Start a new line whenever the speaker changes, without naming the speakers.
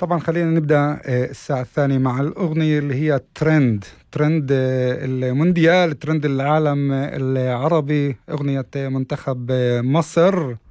طبعا خلينا نبدأ الساعة الثانية مع الأغنية اللي هي ترند المونديال، ترند العالم العربي، أغنية منتخب مصر.